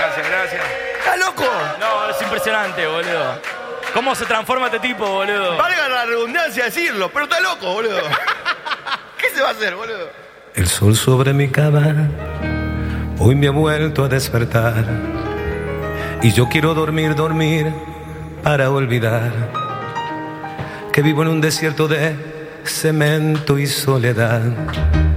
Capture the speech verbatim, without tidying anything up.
gracias, gracias. ¿Estás loco? No, es impresionante, boludo. ¿Cómo se transforma este tipo, boludo? Valga la redundancia decirlo, pero está loco, boludo. ¿Qué se va a hacer, boludo? El sol sobre mi cama hoy me ha vuelto a despertar. Y yo quiero dormir, dormir para olvidar que vivo en un desierto de cemento y soledad.